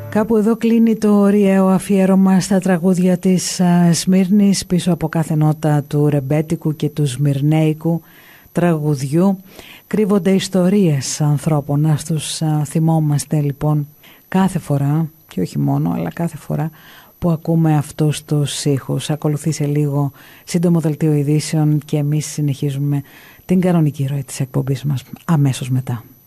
Κάπου εδώ κλείνει το ωριαίο αφιέρωμα στα τραγούδια της Σμύρνης. Πίσω από κάθε νότα του ρεμπέτικου και του σμυρνέικου τραγουδιού κρύβονται ιστορίες ανθρώπων. Ας τους θυμόμαστε λοιπόν κάθε φορά, και όχι μόνο, αλλά κάθε φορά που ακούμε αυτούς τους ήχους. Ακολουθεί σε λίγο σύντομο δελτίο ειδήσεων και εμείς συνεχίζουμε την κανονική ροή της εκπομπής μας αμέσως μετά.